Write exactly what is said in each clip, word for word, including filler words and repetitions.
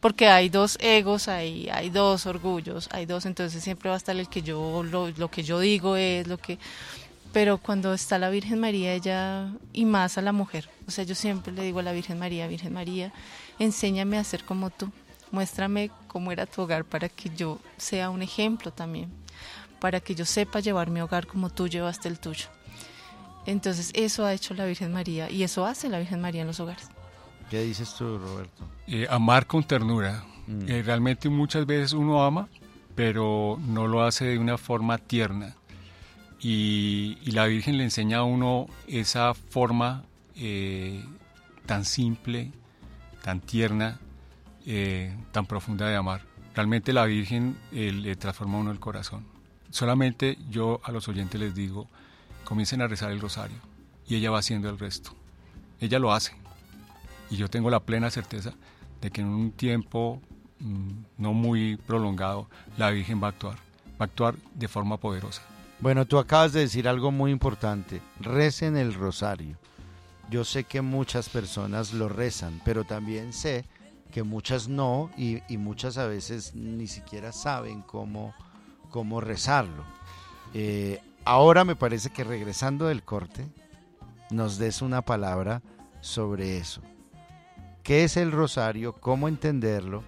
porque hay dos egos, hay, hay dos orgullos, hay dos, entonces siempre va a estar el que yo, lo, lo que yo digo es lo que, pero cuando está la Virgen María, ella, y más a la mujer, o sea, yo siempre le digo a la Virgen María, Virgen María, enséñame a ser como tú, muéstrame cómo era tu hogar para que yo sea un ejemplo también, para que yo sepa llevar mi hogar como tú llevaste el tuyo. Entonces eso ha hecho la Virgen María y eso hace la Virgen María en los hogares. ¿Qué dices tú, Roberto? Eh, amar con ternura. Mm. Eh, realmente muchas veces uno ama, pero no lo hace de una forma tierna. Y, y la Virgen le enseña a uno esa forma eh, tan simple, tan tierna, eh, tan profunda de amar. Realmente la Virgen eh, le transforma a uno el corazón. Solamente yo a los oyentes les digo, comiencen a rezar el rosario y ella va haciendo el resto. Ella lo hace. Y yo tengo la plena certeza de que en un tiempo mmm, no muy prolongado la Virgen va a actuar, va a actuar de forma poderosa. Bueno, tú acabas de decir algo muy importante, recen el rosario. Yo sé que muchas personas lo rezan, pero también sé que muchas no y, y muchas a veces ni siquiera saben cómo, cómo rezarlo. Eh, ahora me parece que regresando del corte nos des una palabra sobre eso. ¿Qué es el rosario? ¿Cómo entenderlo?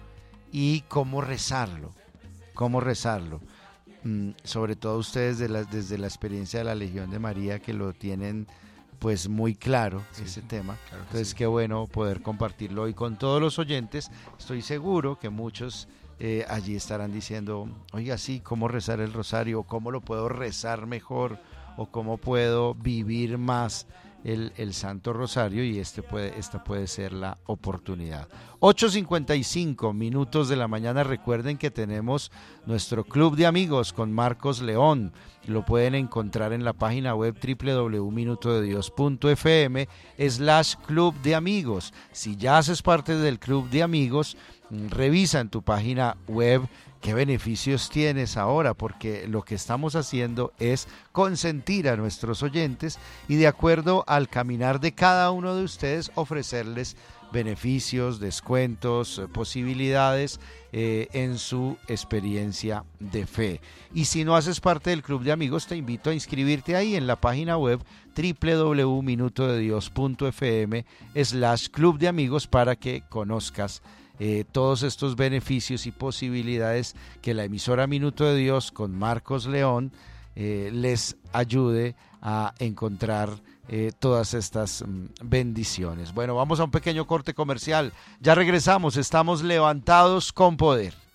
Y cómo rezarlo. ¿Cómo rezarlo? Mm, sobre todo ustedes de la, desde la experiencia de la Legión de María que lo tienen pues muy claro, sí, ese tema. Claro, entonces sí. Qué bueno poder compartirlo hoy con todos los oyentes. Estoy seguro que muchos eh, allí estarán diciendo, oiga, sí, ¿cómo rezar el rosario? ¿Cómo lo puedo rezar mejor? ¿O cómo puedo vivir más El, el Santo Rosario? Y este puede, esta puede ser la oportunidad. ocho cincuenta y cinco minutos de la mañana. Recuerden que tenemos nuestro club de amigos con Marcos León. Lo pueden encontrar en la página web doble u doble u doble u punto minuto de dios punto f m slash club de amigos. Si ya haces parte del club de amigos, revisa en tu página web qué beneficios tienes ahora, porque lo que estamos haciendo es consentir a nuestros oyentes y de acuerdo al caminar de cada uno de ustedes ofrecerles beneficios, descuentos, posibilidades eh, en su experiencia de fe. Y si no haces parte del club de amigos, te invito a inscribirte ahí en la página web doble u doble u doble u punto minuto de dios punto f m slash club de amigos para que conozcas Eh, todos estos beneficios y posibilidades que la emisora Minuto de Dios con Marcos León eh, les ayude a encontrar eh, todas estas mm, bendiciones. Bueno, vamos a un pequeño corte comercial. Ya regresamos, estamos levantados con poder.